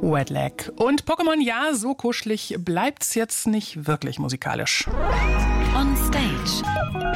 Wet Leg. Und Pokémon, ja, so kuschelig bleibt's jetzt nicht wirklich musikalisch. On Stage.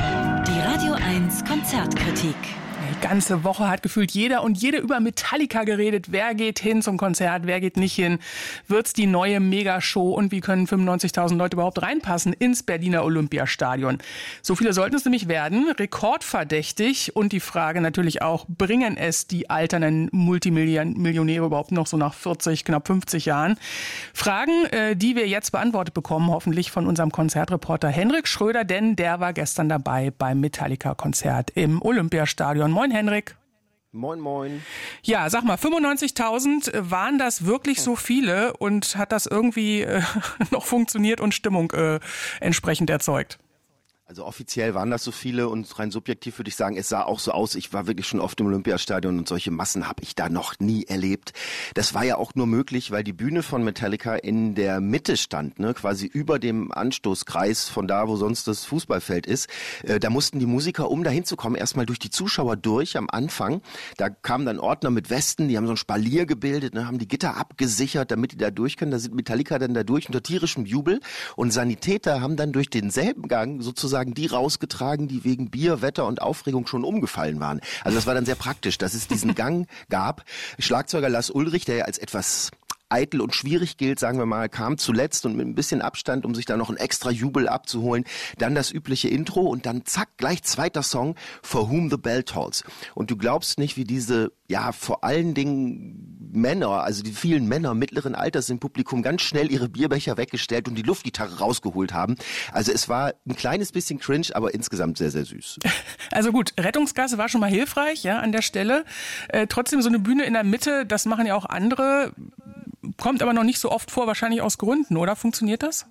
Die Radio 1 Konzertkritik. Die ganze Woche hat gefühlt jeder und jede über Metallica geredet. Wer geht hin zum Konzert, wer geht nicht hin? Wird's die neue Megashow und wie können 95.000 Leute überhaupt reinpassen ins Berliner Olympiastadion? So viele sollten es nämlich werden, rekordverdächtig. Und die Frage natürlich auch, bringen es die alternden Multimillionäre überhaupt noch so nach 40, knapp 50 Jahren? Fragen, die wir jetzt beantwortet bekommen, hoffentlich von unserem Konzertreporter Henrik Schröder, denn der war gestern dabei beim Metallica-Konzert im Olympiastadion. Moin Henrik. Moin, moin. Ja, sag mal, 95.000, waren das wirklich so viele und hat das irgendwie noch funktioniert und Stimmung entsprechend erzeugt? Also offiziell waren das so viele und rein subjektiv würde ich sagen, es sah auch so aus. Ich war wirklich schon oft im Olympiastadion und solche Massen habe ich da noch nie erlebt. Das war ja auch nur möglich, weil die Bühne von Metallica in der Mitte stand, ne, quasi über dem Anstoßkreis von da, wo sonst das Fußballfeld ist. Da mussten die Musiker, um da hinzukommen, erstmal durch die Zuschauer durch am Anfang. Da kamen dann Ordner mit Westen, die haben so ein Spalier gebildet, ne, haben die Gitter abgesichert, damit die da durch können. Da sind Metallica dann da durch unter tierischem Jubel und Sanitäter haben dann durch denselben Gang sozusagen die rausgetragen, die wegen Bier, Wetter und Aufregung schon umgefallen waren. Also das war dann sehr praktisch, dass es diesen Gang gab. Schlagzeuger Lars Ulrich, der ja als etwas eitel und schwierig gilt, sagen wir mal, kam zuletzt und mit ein bisschen Abstand, um sich da noch einen extra Jubel abzuholen. Dann das übliche Intro und dann zack, gleich zweiter Song, For Whom the Bell Tolls. Und du glaubst nicht, wie diese, ja, vor allen Dingen Männer, also die vielen Männer mittleren Alters im Publikum ganz schnell ihre Bierbecher weggestellt und die Luftgitarre rausgeholt haben. Also es war ein kleines bisschen cringe, aber insgesamt sehr, sehr süß. Also gut, Rettungsgasse war schon mal hilfreich, ja, an der Stelle. Trotzdem so eine Bühne in der Mitte, das machen ja auch andere. Kommt aber noch nicht so oft vor, wahrscheinlich aus Gründen, oder? Funktioniert das?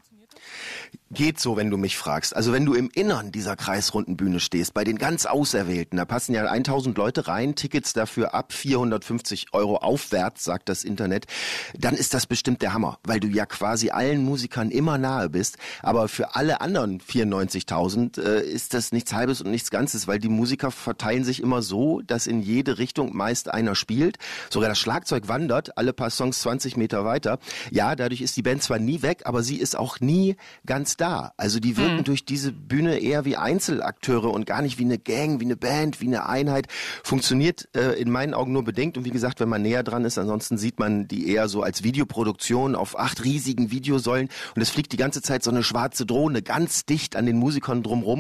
Geht so, wenn du mich fragst. Also wenn du im Innern dieser kreisrunden Bühne stehst, bei den ganz Auserwählten, da passen ja 1000 Leute rein, Tickets dafür ab 450 € aufwärts, sagt das Internet, dann ist das bestimmt der Hammer, weil du ja quasi allen Musikern immer nahe bist. Aber für alle anderen 94.000 ist das nichts Halbes und nichts Ganzes, weil die Musiker verteilen sich immer so, dass in jede Richtung meist einer spielt. Sogar das Schlagzeug wandert alle paar Songs 20 Meter weiter. Ja, dadurch ist die Band zwar nie weg, aber sie ist auch nie ganz da. Also die wirken durch diese Bühne eher wie Einzelakteure und gar nicht wie eine Gang, wie eine Band, wie eine Einheit. Funktioniert in meinen Augen nur bedingt und wie gesagt, wenn man näher dran ist, ansonsten sieht man die eher so als Videoproduktion auf 8 riesigen Videosäulen und es fliegt die ganze Zeit so eine schwarze Drohne ganz dicht an den Musikern drumrum.